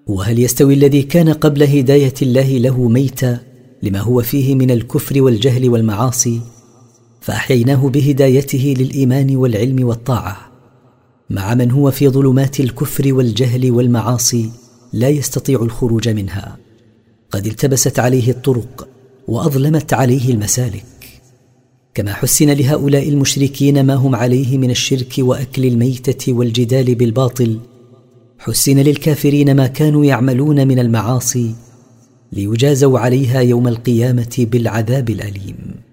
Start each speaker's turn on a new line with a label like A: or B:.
A: وهل يستوي الذي كان قبل هداية الله له ميتا لما هو فيه من الكفر والجهل والمعاصي فأحييناه بهدايته للإيمان والعلم والطاعة، مع من هو في ظلمات الكفر والجهل والمعاصي لا يستطيع الخروج منها، قد التبست عليه الطرق وأظلمت عليه المسالك. كما حسن لهؤلاء المشركين ما هم عليه من الشرك وأكل الميتة والجدال بالباطل، حسن للكافرين ما كانوا يعملون من المعاصي ليجازوا عليها يوم القيامة بالعذاب الأليم.